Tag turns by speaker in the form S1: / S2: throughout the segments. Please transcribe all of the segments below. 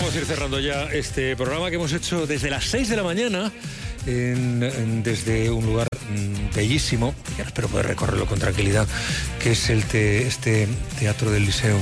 S1: Vamos a ir cerrando ya este programa que hemos hecho desde las 6 de la mañana desde un lugar bellísimo, que ahora espero poder recorrerlo con tranquilidad, que es este Teatro del Liceo,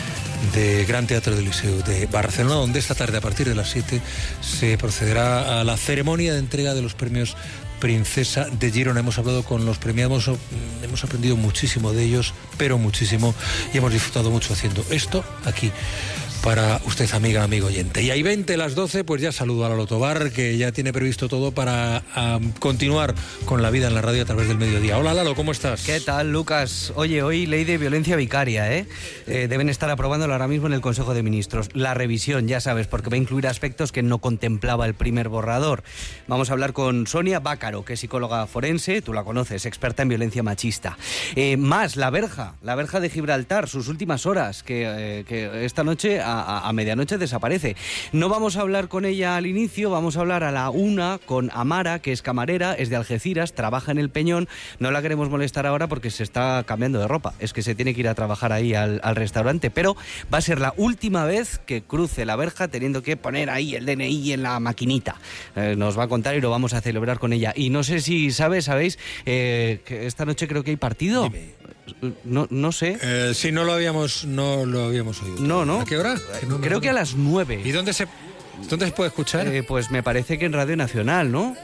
S1: Gran Teatro del Liceo de Barcelona, donde esta tarde a partir de las 7 se procederá a la ceremonia de entrega de los premios Princesa de Girona. Hemos hablado con los premiados, hemos aprendido muchísimo de ellos, pero muchísimo, y hemos disfrutado mucho haciendo esto aquí para usted, amiga, amigo oyente. Y ahí 20 las 12, pues ya saludo a Lalo Tobar, que ya tiene previsto todo para continuar con la vida en la radio a través del mediodía. Hola, Lalo, ¿cómo estás?
S2: ¿Qué tal, Lucas? Oye, hoy ley de violencia vicaria, deben estar aprobándolo ahora mismo en el Consejo de Ministros. La revisión, ya sabes, porque va a incluir aspectos que no contemplaba el primer borrador. Vamos a hablar con Sonia Bácaro, que es psicóloga forense, tú la conoces, experta en violencia machista. Más, la verja de Gibraltar, sus últimas horas, que esta noche a medianoche desaparece. No vamos a hablar con ella al inicio, vamos a hablar a la 1 con Amara, que es camarera, es de Algeciras, trabaja en el Peñón. No la queremos molestar ahora porque se está cambiando de ropa, es que se tiene que ir a trabajar ahí al restaurante, pero va a ser la última vez que cruce la verja teniendo que poner ahí el DNI en la maquinita. Nos va a contar y lo vamos a celebrar con ella. Y no sé si sabéis que esta noche creo que hay partido.
S1: Dime.
S2: No sé.
S1: Sí, no lo habíamos oído.
S2: No.
S1: ¿A qué hora?
S2: Creo que a las 9.
S1: ¿Y dónde se puede escuchar?
S2: Pues me parece que en Radio Nacional, ¿no?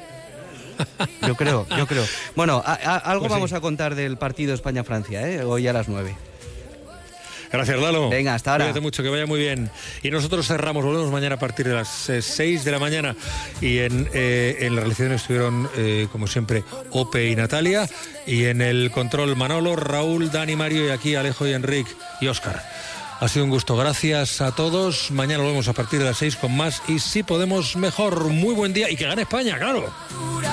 S2: Yo creo. Bueno, algo
S1: pues
S2: vamos
S1: sí.
S2: a contar del partido España-Francia, hoy a las 9.
S1: Gracias, Lalo.
S2: Venga, hasta ahora.
S1: Cuídate mucho, que vaya muy bien. Y nosotros volvemos mañana a partir de las 6 de la mañana. Y en la realización estuvieron, como siempre, Ope y Natalia. Y en el control Manolo, Raúl, Dani, Mario, y aquí Alejo y Enrique y Óscar. Ha sido un gusto, gracias a todos. Mañana volvemos a partir de las 6 con más. Y si podemos, mejor. Muy buen día y que gane España, claro.